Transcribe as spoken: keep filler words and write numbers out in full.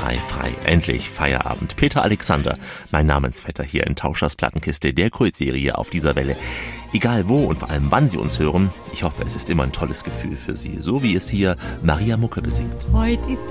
frei, frei. Endlich Feierabend. Peter Alexander, mein Namensvetter hier in Tauschers Plattenkiste, der Kultserie auf dieser Welle. Egal wo und vor allem wann Sie uns hören, ich hoffe, es ist immer ein tolles Gefühl für Sie, so wie es hier Maria Mucke besingt. Heute ist